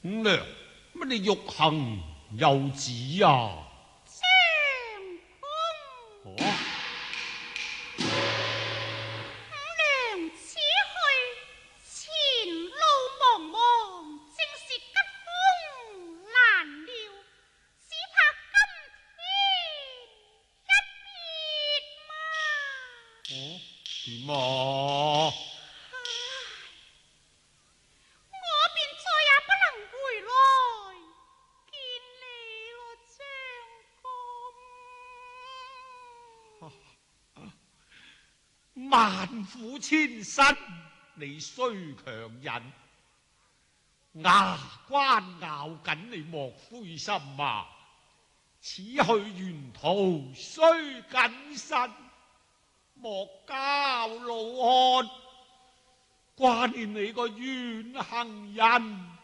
五娘，乜你欲行又止啊？ 相公， 哦， 五娘此去，前路茫茫，正是吉風難料，只怕今天一別嘛。 點啊？ 我便再也不能回來見你咯，相公。 萬苦千辛，你須強忍，牙關咬緊，你莫灰心啊！此去沿途須謹慎，莫教老漢，掛念你個遠行人。